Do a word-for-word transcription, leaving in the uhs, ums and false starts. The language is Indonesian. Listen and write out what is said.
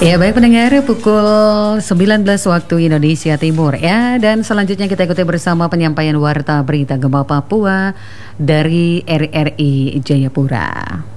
Ya baik pendengar, pukul sembilan belas waktu Indonesia Timur ya. Dan selanjutnya kita ikuti bersama penyampaian warta berita gempa Papua dari R R I Jayapura.